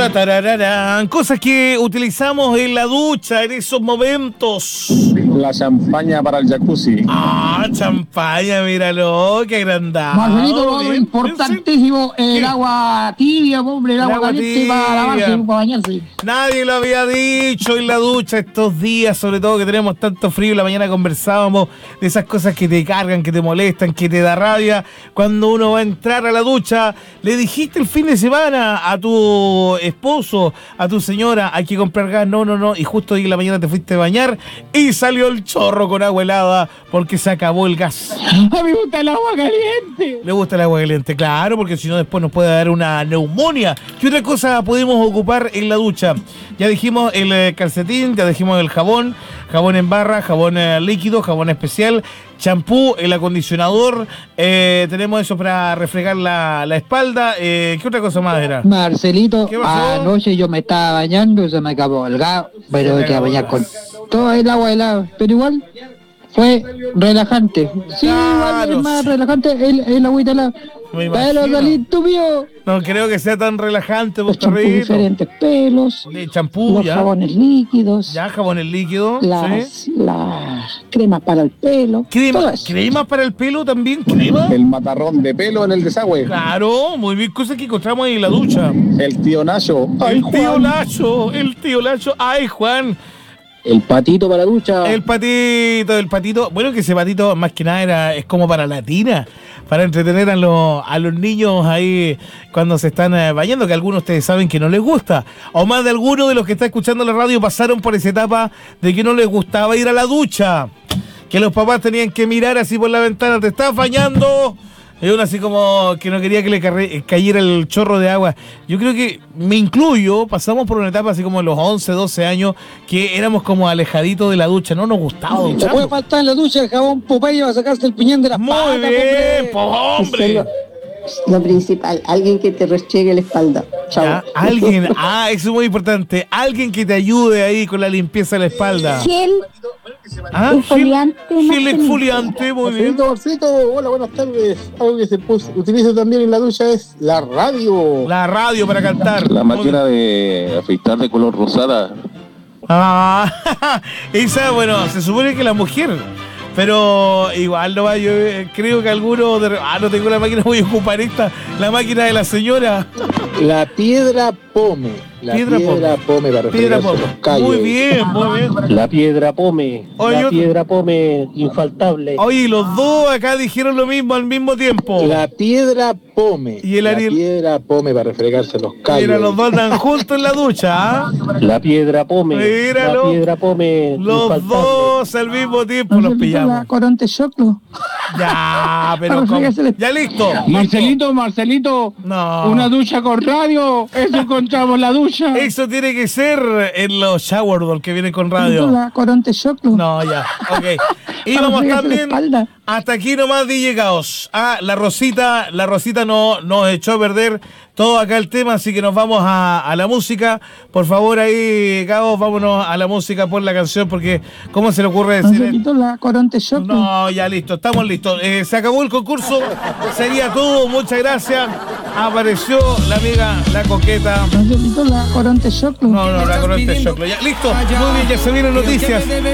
Tarararán. Cosas que utilizamos en la ducha en esos momentos. La champaña para el jacuzzi. Ah, champaña, míralo, qué agrandado. Marcelito, lo importantísimo, el agua tibia, hombre, el agua caliente para lavarse, para bañarse. Nadie lo había dicho en la ducha estos días, sobre todo que tenemos tanto frío. En la mañana conversábamos de esas cosas que te cargan, que te molestan, que te da rabia. Cuando uno va a entrar a la ducha, le dijiste el fin de semana a tu esposo, a tu señora, hay que comprar gas, no, y justo hoy en la mañana te fuiste a bañar y salió el chorro con agua helada porque se acabó el gas. A mí me gusta el agua caliente. Le gusta el agua caliente, claro, porque si no después nos puede dar una neumonía. ¿Qué otra cosa podemos ocupar en la ducha? Ya dijimos el calcetín, ya dijimos el jabón en barra, jabón líquido, jabón especial, champú, el acondicionador, tenemos eso para refregar la espalda. ¿Qué otra cosa más era? Marcelito, anoche yo me estaba bañando, se me acabó el gas, pero hay que bañar con todo el agua helada, pero igual fue relajante. Sí, Claro, igual es más relajante el agüita helada. Me Pero imagino. salito mío. No creo que sea tan relajante, Los vos, champús perrito. diferentes pelos, De champú, los ya. jabones líquidos, Ya, jabón el líquido. ¿sí? las cremas para el pelo, todo eso. ¿Cremas para el pelo también? ¿Crema? El matarrón de pelo en el desagüe. Claro, muy bien, cosas que encontramos ahí en la ducha. El tío Nacho. El tío Lacho. Ay, Juan. El patito para la ducha. El patito. Bueno, que ese patito más que nada es como para la tina, para entretener a los niños ahí cuando se están bañando, que algunos de ustedes saben que no les gusta. O más de algunos de los que están escuchando la radio pasaron por esa etapa de que no les gustaba ir a la ducha. Que los papás tenían que mirar así por la ventana, te estás bañando. Y uno así como que no quería que le cayera el chorro de agua. Yo creo que me incluyo, pasamos por una etapa así como en los 11, 12 años, que éramos como alejaditos de la ducha, no nos gustaba Te duchar. puede faltar en la ducha el jabón Popeye para sacarte el piñón de las Muy patas, bien, pues hombre. Lo principal, alguien que te restriegue la espalda. Chao. Ya, alguien, eso es muy importante, alguien que te ayude ahí con la limpieza de la espalda. Gel Exfoliante, Marcelino. exfoliante, muy bien. Marcelito, hola, buenas tardes. Algo que se utiliza también en la ducha es la radio. La radio para cantar. La máquina de afeitar de color rosada. Esa, bueno, se supone que la mujer. Pero igual no va, yo creo que algunos no tengo la máquina, voy a ocupar la máquina de la señora. La piedra pome. La Piedra pome para Piedra refregarse pome. los callos. Muy bien. La piedra pome, Oye, la piedra pome infaltable. Oye, los dos acá dijeron lo mismo al mismo tiempo. La piedra pome. Y el Ariel. La piedra pome para refregarse los callos. Mira, los dos andan juntos en la ducha, ¿ah? La piedra pome, Míralo. la piedra pome Los infaltable. dos al mismo tiempo los pillamos. Coronte choclo. Ya, pero Para ¿cómo? fregársele. Ya listo. Marcelito, No. una ducha con radio, eso encontramos la ducha. Eso tiene que ser en los shower doll que vienen con radio. La Coronte choclo. No, ya, ok. Y Para vamos fregarse la también espalda. hasta aquí nomás DJ Caos. La Rosita nos echó a perder todo acá el tema, así que nos vamos a la música. Por favor ahí, Caos, vámonos a la música por la canción, porque ¿cómo se le ocurre decir? Marcelito, la Coronte choclo. No, ya listo, estamos listos. Se acabó el concurso, sería todo, muchas gracias. Apareció la amiga, la coqueta. Marcelito, la Coronte choclo. No, la Coronte Choclo. Ya, listo, muy bien, ya se vienen noticias.